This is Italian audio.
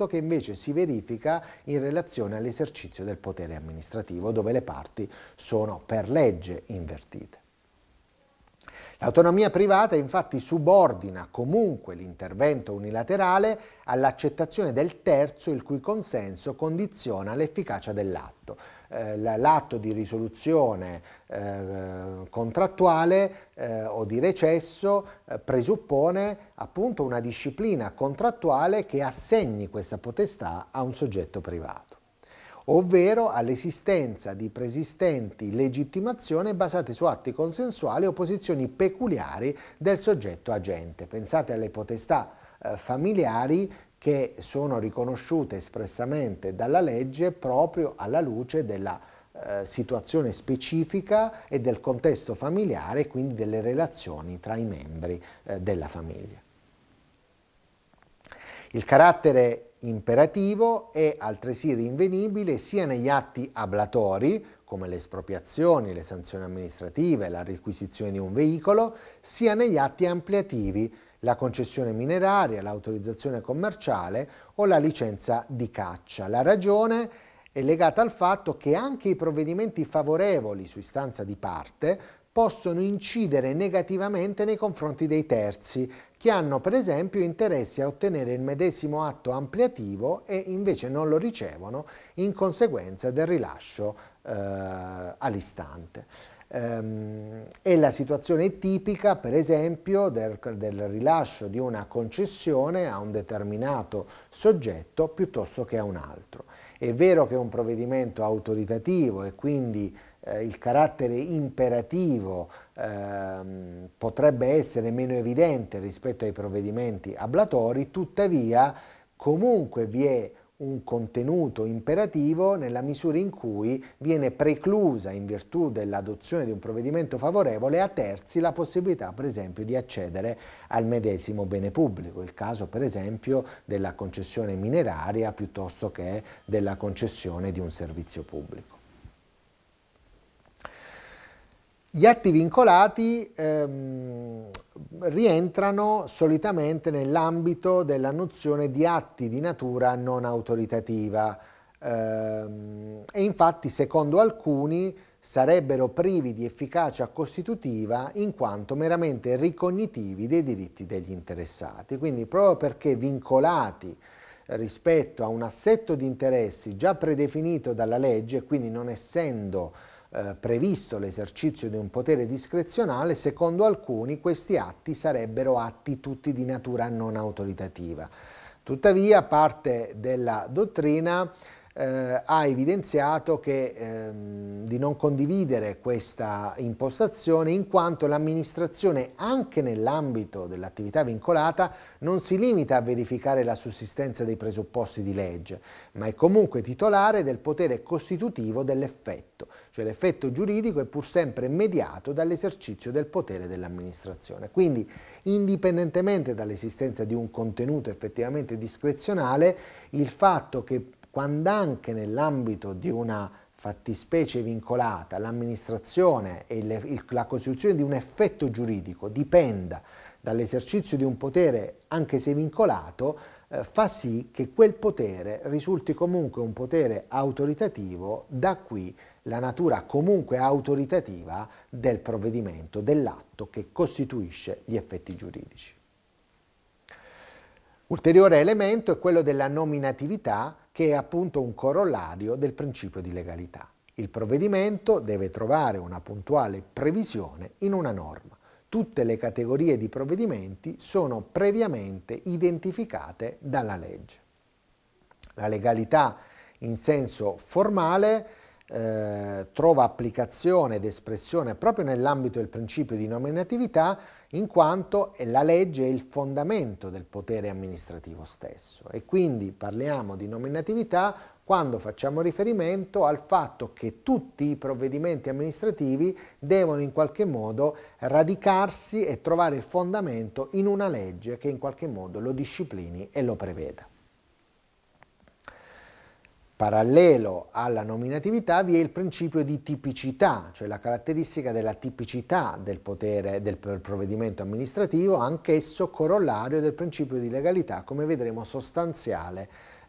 opposto che invece si verifica in relazione all'esercizio del potere amministrativo, dove le parti sono per legge invertite. L'autonomia privata infatti subordina comunque l'intervento unilaterale all'accettazione del terzo il cui consenso condiziona l'efficacia dell'atto. L'atto di risoluzione contrattuale o di recesso presuppone appunto una disciplina contrattuale che assegni questa potestà a un soggetto privato, ovvero all'esistenza di preesistenti legittimazioni basate su atti consensuali o posizioni peculiari del soggetto agente. Pensate alle potestà familiari che sono riconosciute espressamente dalla legge proprio alla luce della situazione specifica e del contesto familiare, quindi delle relazioni tra i membri della famiglia. Il carattere imperativo è altresì rinvenibile sia negli atti ablatori, come le espropriazioni, le sanzioni amministrative, la requisizione di un veicolo, sia negli atti ampliativi, la concessione mineraria, l'autorizzazione commerciale o la licenza di caccia. La ragione è legata al fatto che anche i provvedimenti favorevoli su istanza di parte possono incidere negativamente nei confronti dei terzi, che hanno per esempio interessi a ottenere il medesimo atto ampliativo e invece non lo ricevono in conseguenza del rilascio all'istante. È la situazione tipica, per esempio, del rilascio di una concessione a un determinato soggetto piuttosto che a un altro. È vero che è un provvedimento autoritativo e quindi il carattere imperativo potrebbe essere meno evidente rispetto ai provvedimenti ablatori, tuttavia comunque vi è un contenuto imperativo nella misura in cui viene preclusa, in virtù dell'adozione di un provvedimento favorevole, a terzi la possibilità per esempio di accedere al medesimo bene pubblico, il caso per esempio della concessione mineraria piuttosto che della concessione di un servizio pubblico. Gli atti vincolati rientrano solitamente nell'ambito della nozione di atti di natura non autoritativa e infatti secondo alcuni sarebbero privi di efficacia costitutiva in quanto meramente ricognitivi dei diritti degli interessati. Quindi proprio perché vincolati rispetto a un assetto di interessi già predefinito dalla legge, quindi non essendo previsto l'esercizio di un potere discrezionale, secondo alcuni questi atti sarebbero atti tutti di natura non autoritativa. Tuttavia parte della dottrina ha evidenziato di non condividere questa impostazione in quanto l'amministrazione anche nell'ambito dell'attività vincolata non si limita a verificare la sussistenza dei presupposti di legge, ma è comunque titolare del potere costitutivo dell'effetto, cioè l'effetto giuridico è pur sempre mediato dall'esercizio del potere dell'amministrazione. Quindi indipendentemente dall'esistenza di un contenuto effettivamente discrezionale, il fatto che quando anche nell'ambito di una fattispecie vincolata l'amministrazione e la costituzione di un effetto giuridico dipenda dall'esercizio di un potere anche se vincolato, fa sì che quel potere risulti comunque un potere autoritativo, da qui la natura comunque autoritativa del provvedimento, dell'atto che costituisce gli effetti giuridici. Ulteriore elemento è quello della nominatività, che è appunto un corollario del principio di legalità. Il provvedimento deve trovare una puntuale previsione in una norma. Tutte le categorie di provvedimenti sono previamente identificate dalla legge. La legalità in senso formale trova applicazione ed espressione proprio nell'ambito del principio di nominatività, in quanto la legge è il fondamento del potere amministrativo stesso e quindi parliamo di nominatività quando facciamo riferimento al fatto che tutti i provvedimenti amministrativi devono in qualche modo radicarsi e trovare fondamento in una legge che in qualche modo lo disciplini e lo preveda. Parallelo alla nominatività vi è il principio di tipicità, cioè la caratteristica della tipicità del potere del provvedimento amministrativo, anch'esso corollario del principio di legalità, come vedremo sostanziale